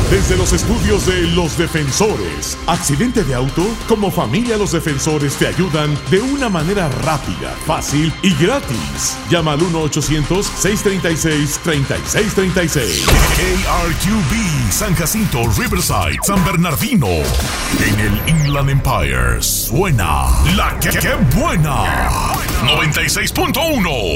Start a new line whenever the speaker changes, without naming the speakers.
Desde los estudios de Los Defensores. ¿Accidente de auto? Como familia Los Defensores te ayudan de una manera rápida, fácil y gratis. Llama al 1-800-636-3636.
KRQB, San Jacinto, Riverside, San Bernardino. En el Inland Empire suena la que buena. 96.1.